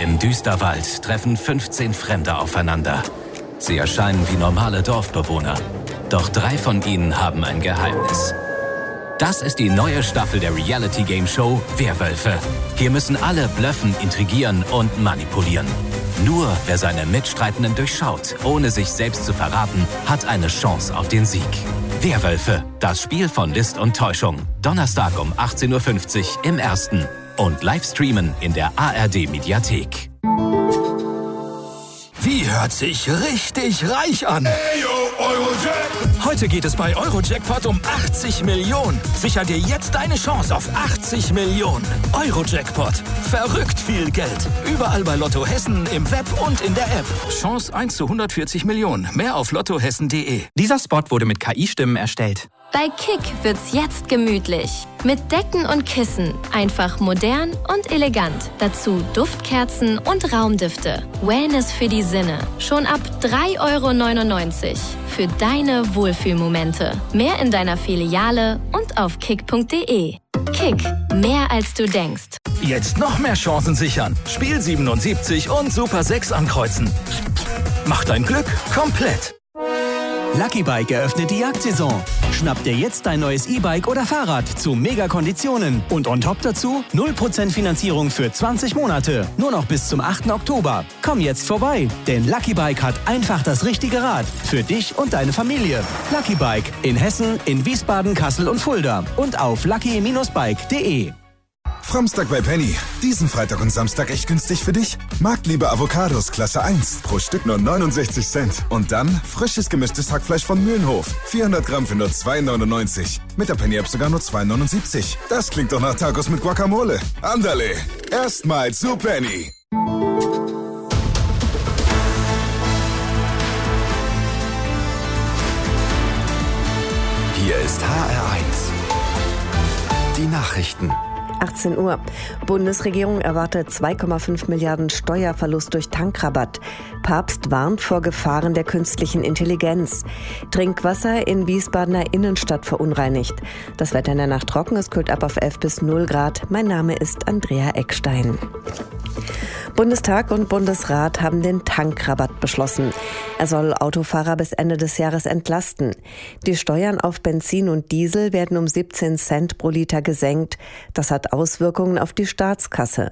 Im Düsterwald treffen 15 Fremde aufeinander. Sie erscheinen wie normale Dorfbewohner. Doch 3 von ihnen haben ein Geheimnis. Das ist die neue Staffel der Reality-Game-Show Werwölfe. Hier müssen alle blöffen, intrigieren und manipulieren. Nur wer seine Mitstreitenden durchschaut, ohne sich selbst zu verraten, hat eine Chance auf den Sieg. Werwölfe, das Spiel von List und Täuschung. Donnerstag um 18:50 Uhr im Ersten. Und live streamen in der ARD-Mediathek. Die hört sich richtig reich an. Hey, yo, Eurojackpot. Heute geht es bei Eurojackpot um 80 Millionen. Sicher dir jetzt deine Chance auf 80 Millionen. Eurojackpot. Verrückt viel Geld. Überall bei Lotto Hessen, im Web und in der App. Chance 1 zu 140 Millionen. Mehr auf lottohessen.de. Dieser Spot wurde mit KI-Stimmen erstellt. Bei Kick wird's jetzt gemütlich. Mit Decken und Kissen. Einfach modern und elegant. Dazu Duftkerzen und Raumdüfte. Wellness für die Sinne. Schon ab 3,99 € für deine Wohlfühlmomente. Mehr in deiner Filiale und auf kick.de. Kick. Mehr als du denkst. Jetzt noch mehr Chancen sichern. Spiel 77 und Super 6 ankreuzen. Mach dein Glück komplett. Lucky Bike eröffnet die Jagdsaison. Schnapp dir jetzt dein neues E-Bike oder Fahrrad zu Mega-Konditionen. Und on top dazu 0% Finanzierung für 20 Monate. Nur noch bis zum 8. Oktober. Komm jetzt vorbei, denn Lucky Bike hat einfach das richtige Rad. Für dich und deine Familie. Lucky Bike in Hessen, in Wiesbaden, Kassel und Fulda. Und auf lucky-bike.de. Framstag bei Penny. Diesen Freitag und Samstag echt günstig für dich? Marktliebe Avocados Klasse 1. Pro Stück nur 69 Cent. Und dann frisches gemischtes Hackfleisch von Mühlenhof. 400 Gramm für nur 2,99. Mit der Penny-App sogar nur 2,79. Das klingt doch nach Tacos mit Guacamole. Andale. Erstmal zu Penny. Hier ist HR1. Die Nachrichten. 18 Uhr. Bundesregierung erwartet 2,5 Milliarden Steuerverlust durch Tankrabatt. Papst warnt vor Gefahren der künstlichen Intelligenz. Trinkwasser in Wiesbadener Innenstadt verunreinigt. Das Wetter in der Nacht trocken, es kühlt ab auf 11 bis 0 Grad. Mein Name ist Andrea Eckstein. Bundestag und Bundesrat haben den Tankrabatt beschlossen. Er soll Autofahrer bis Ende des Jahres entlasten. Die Steuern auf Benzin und Diesel werden um 17 Cent pro Liter gesenkt. Das hat Auswirkungen auf die Staatskasse.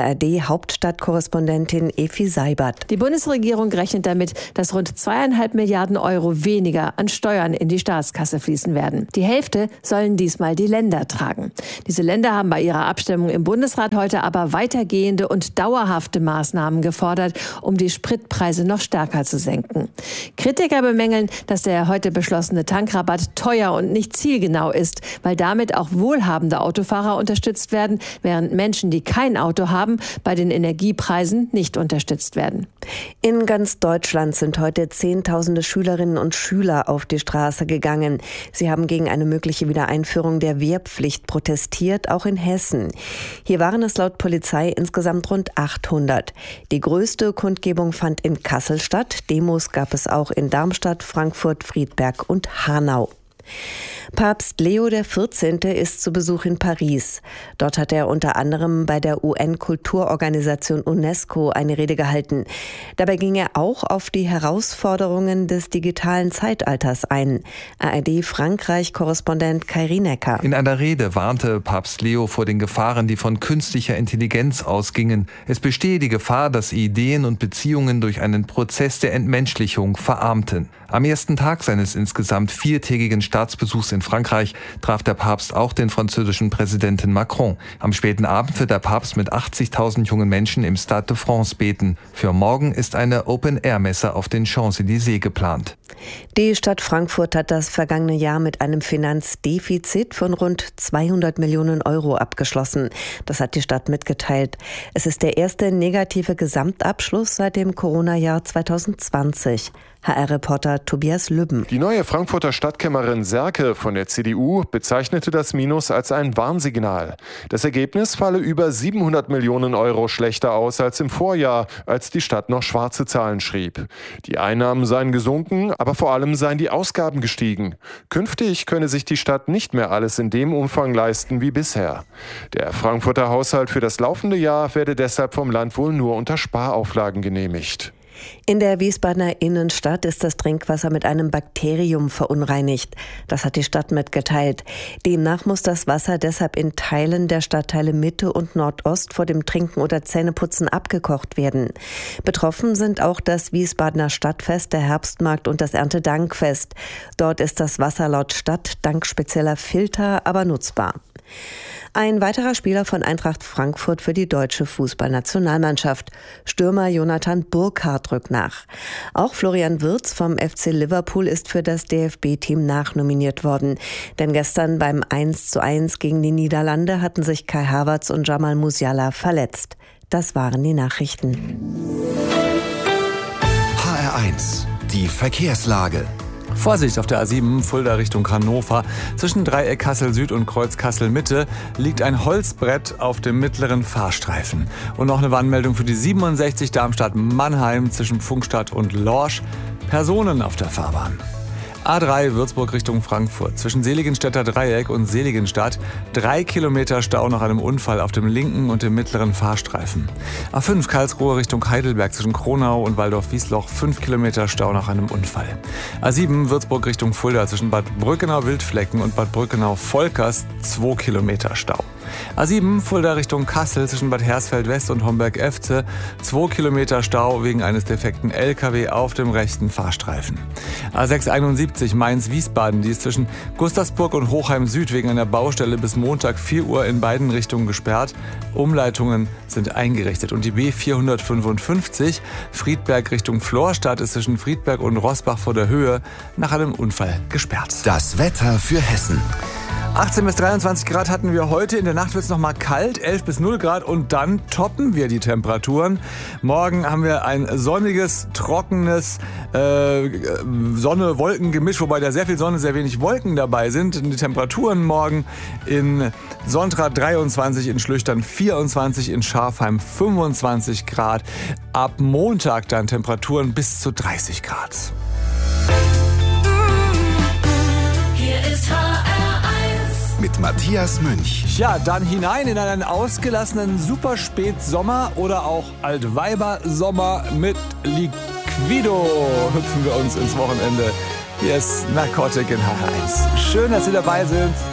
ARD-Hauptstadtkorrespondentin Efi Seibert. Die Bundesregierung rechnet damit, dass rund 2,5 Milliarden Euro weniger an Steuern in die Staatskasse fließen werden. Die Hälfte sollen diesmal die Länder tragen. Diese Länder haben bei ihrer Abstimmung im Bundesrat heute aber weitergehende und dauerhafte Maßnahmen gefordert, um die Spritpreise noch stärker zu senken. Kritiker bemängeln, dass der heute beschlossene Tankrabatt teuer und nicht zielgenau ist, weil damit auch wohlhabende Autofahrer unterstützt werden, während Menschen, die kein Auto haben, bei den Energiepreisen nicht unterstützt werden. In ganz Deutschland sind heute Zehntausende Schülerinnen und Schüler auf die Straße gegangen. Sie haben gegen eine mögliche Wiedereinführung der Wehrpflicht protestiert, auch in Hessen. Hier waren es laut Polizei insgesamt rund 800. Die größte Kundgebung fand in Kassel statt. Demos gab es auch in Darmstadt, Frankfurt, Friedberg und Hanau. Papst Leo XIV. Ist zu Besuch in Paris. Dort hat er unter anderem bei der UN-Kulturorganisation UNESCO eine Rede gehalten. Dabei ging er auch auf die Herausforderungen des digitalen Zeitalters ein. ARD-Frankreich-Korrespondent Kai Rienecker. In einer Rede warnte Papst Leo vor den Gefahren, die von künstlicher Intelligenz ausgingen. Es bestehe die Gefahr, dass Ideen und Beziehungen durch einen Prozess der Entmenschlichung verarmten. Am ersten Tag seines insgesamt 4-tägigen Staatsbesuchs in Frankreich traf der Papst auch den französischen Präsidenten Macron. Am späten Abend wird der Papst mit 80.000 jungen Menschen im Stade de France beten. Für morgen ist eine Open-Air-Messe auf den Champs-Élysées geplant. Die Stadt Frankfurt hat das vergangene Jahr mit einem Finanzdefizit von rund 200 Millionen Euro abgeschlossen. Das hat die Stadt mitgeteilt. Es ist der erste negative Gesamtabschluss seit dem Corona-Jahr 2020. HR-Reporter Tobias Lübben. Die neue Frankfurter Stadtkämmerin Serke von der CDU bezeichnete das Minus als ein Warnsignal. Das Ergebnis falle über 700 Millionen Euro schlechter aus als im Vorjahr, als die Stadt noch schwarze Zahlen schrieb. Die Einnahmen seien gesunken, aber vor allem seien die Ausgaben gestiegen. Künftig könne sich die Stadt nicht mehr alles in dem Umfang leisten wie bisher. Der Frankfurter Haushalt für das laufende Jahr werde deshalb vom Land wohl nur unter Sparauflagen genehmigt. In der Wiesbadener Innenstadt ist das Trinkwasser mit einem Bakterium verunreinigt. Das hat die Stadt mitgeteilt. Demnach muss das Wasser deshalb in Teilen der Stadtteile Mitte und Nordost vor dem Trinken oder Zähneputzen abgekocht werden. Betroffen sind auch das Wiesbadener Stadtfest, der Herbstmarkt und das Erntedankfest. Dort ist das Wasser laut Stadt dank spezieller Filter aber nutzbar. Ein weiterer Spieler von Eintracht Frankfurt für die deutsche Fußballnationalmannschaft. Stürmer Jonathan Burkhardt rückt nach. Auch Florian Wirtz vom FC Liverpool ist für das DFB-Team nachnominiert worden. Denn gestern beim 1:1 gegen die Niederlande hatten sich Kai Havertz und Jamal Musiala verletzt. Das waren die Nachrichten. HR1, die Verkehrslage. Vorsicht auf der A7 Fulda Richtung Hannover. Zwischen Dreieck Kassel Süd und Kreuz Kassel Mitte liegt ein Holzbrett auf dem mittleren Fahrstreifen. Und noch eine Warnmeldung für die 67 Darmstadt-Mannheim zwischen Pfungstadt und Lorsch. Personen auf der Fahrbahn. A3 Würzburg Richtung Frankfurt. Zwischen Seligenstädter Dreieck und Seligenstadt 3 Kilometer Stau nach einem Unfall auf dem linken und dem mittleren Fahrstreifen. A5 Karlsruhe Richtung Heidelberg zwischen Kronau und Waldorf-Wiesloch 5 Kilometer Stau nach einem Unfall. A7 Würzburg Richtung Fulda zwischen Bad Brückenau-Wildflecken und Bad Brückenau-Volkers 2 Kilometer Stau. A7 Fulda Richtung Kassel zwischen Bad Hersfeld-West und Homberg-Efze 2 Kilometer Stau wegen eines defekten LKW auf dem rechten Fahrstreifen. A6 71 Mainz-Wiesbaden, die ist zwischen Gustavsburg und Hochheim Süd wegen einer Baustelle bis Montag 4 Uhr in beiden Richtungen gesperrt. Umleitungen sind eingerichtet. Und die B455 Friedberg Richtung Florstadt ist zwischen Friedberg und Rossbach vor der Höhe nach einem Unfall gesperrt. Das Wetter für Hessen. 18 bis 23 Grad hatten wir heute. In der Nacht wird es noch mal kalt, 11 bis 0 Grad. Und dann toppen wir die Temperaturen. Morgen haben wir ein sonniges, trockenes Sonne-Wolken-Gemisch, wobei da sehr viel Sonne, sehr wenig Wolken dabei sind. Die Temperaturen morgen in Sontra 23, in Schlüchtern 24, in Schafheim 25 Grad. Ab Montag dann Temperaturen bis zu 30 Grad. Hier ist HR1 mit Matthias Münch. Ja, dann hinein in einen ausgelassenen Superspätsommer oder auch Altweiber-Sommer mit Liquido hüpfen wir uns ins Wochenende. Hier ist Narcotic in HR1. Schön, dass Sie dabei sind.